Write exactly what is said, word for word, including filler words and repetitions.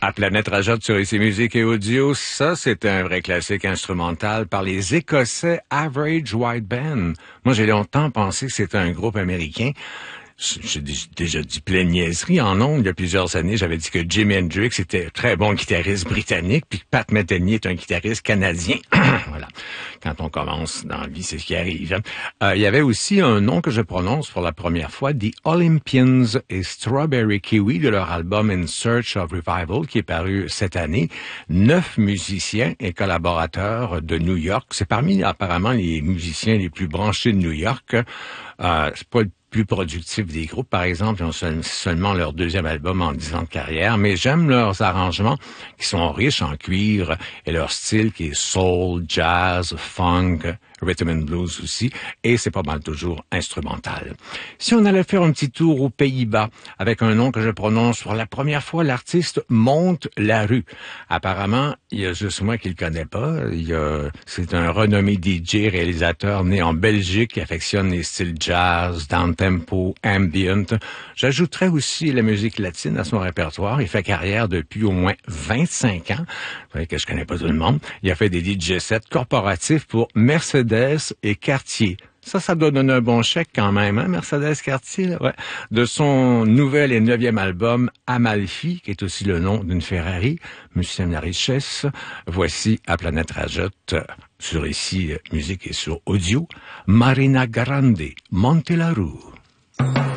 À Planète Rajotte sur Ici Musique et Audio, ça c'est un vrai classique instrumental par les Écossais Average White Band. Moi j'ai longtemps pensé que c'était un groupe américain. J'ai déjà dit plein de niaiseries en ondes. Il y a plusieurs années, j'avais dit que Jimi Hendrix était un très bon guitariste britannique, puis que Pat Metheny est un guitariste canadien. Voilà. Quand on commence dans la vie, c'est ce qui arrive. Euh, il y avait aussi un nom que je prononce pour la première fois, The Olympians et Strawberry Kiwi, de leur album In Search of Revival, qui est paru cette année. Neuf musiciens et collaborateurs de New York. C'est parmi, apparemment, les musiciens les plus branchés de New York. Euh, c'est pas le plus productifs des groupes, par exemple, ils ont seul, seulement leur deuxième album en dix ans de carrière, mais j'aime leurs arrangements qui sont riches en cuivre et leur style qui est soul, jazz, funk, rhythm and blues aussi, et c'est pas mal toujours instrumental. Si on allait faire un petit tour aux Pays-Bas avec un nom que je prononce pour la première fois, l'artiste Monte la Rue. Apparemment, il y a juste moi qui le connais pas. Il y a, c'est un renommé D J, réalisateur né en Belgique qui affectionne les styles jazz, down-tempo, ambient. J'ajouterais aussi la musique latine à son répertoire. Il fait carrière depuis au moins vingt-cinq ans. Vous voyez que je connais pas tout le monde. Il a fait des D J sets corporatifs pour Mercedes et Cartier. Ça, ça doit donner un bon chèque quand même, hein, Mercedes Cartier, là, ouais. De son nouvel et neuvième album, Amalfi, qui est aussi le nom d'une Ferrari, musicien de la richesse. Voici à Planète Rajotte, sur Ici Musique et sur Audio, Marina Grande, Monte la Rue.